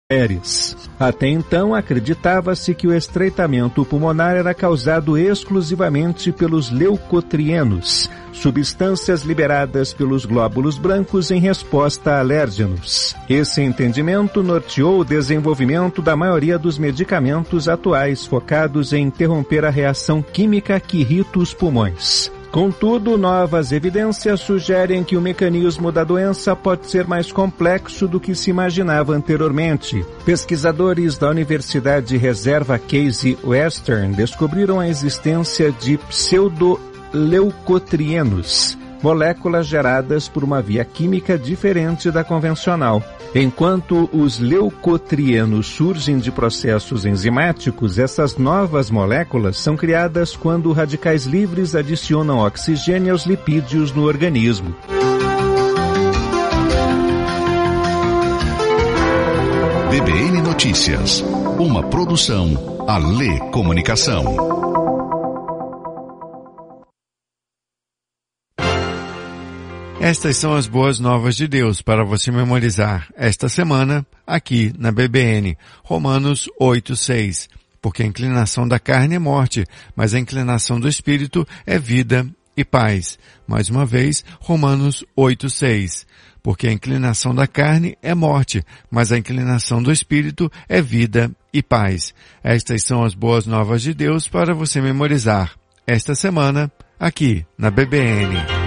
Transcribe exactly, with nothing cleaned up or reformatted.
mulheres. Até então, acreditava-se que o estreitamento pulmonar era causado exclusivamente pelos leucotrienos, substâncias liberadas pelos glóbulos brancos em resposta a alérgenos. Esse entendimento norteou o desenvolvimento da maioria dos medicamentos atuais focados em interromper a reação química que irrita os pulmões. Contudo, novas evidências sugerem que o mecanismo da doença pode ser mais complexo do que se imaginava anteriormente. Pesquisadores da Universidade Reserva Case Western descobriram a existência de pseudoleucotrienos, moléculas geradas por uma via química diferente da convencional. Enquanto os leucotrienos surgem de processos enzimáticos, essas novas moléculas são criadas quando radicais livres adicionam oxigênio aos lipídios no organismo. B B N Notícias, uma produção Alê Comunicação. Estas são as boas novas de Deus para você memorizar esta semana aqui na B B N. Romanos oito, seis. Porque a inclinação da carne é morte, mas a inclinação do espírito é vida e paz. Mais uma vez, Romanos oito, seis. Porque a inclinação da carne é morte, mas a inclinação do espírito é vida e paz. Estas são as boas novas de Deus para você memorizar esta semana aqui na B B N.